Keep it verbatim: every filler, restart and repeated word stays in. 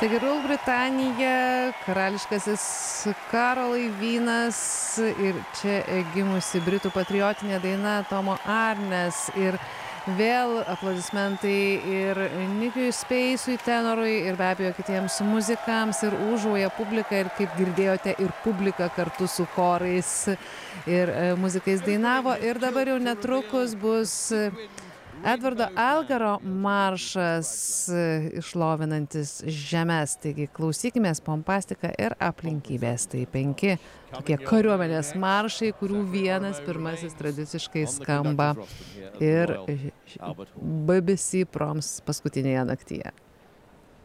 Taigi Rūl Britanija, karališkasis karo laivynas ir čia gimusi britų patriotinė daina Tomo Arnes ir vėl aplodismentai ir Nikiui Speisui tenorui ir be abejo kitiems muzikams ir užuoja publika ir kaip girdėjote ir publika kartu su chorais ir muzikais dainavo ir dabar jau netrukus bus Edvardo Elgaro maršas išlovinantis žemes, taigi klausykimės Pompastika ir aplinkybės. Tai penki tokie kariuomenės maršai, kurių vienas pirmasis tradiciškai skamba ir B B C Proms paskutinėje naktyje.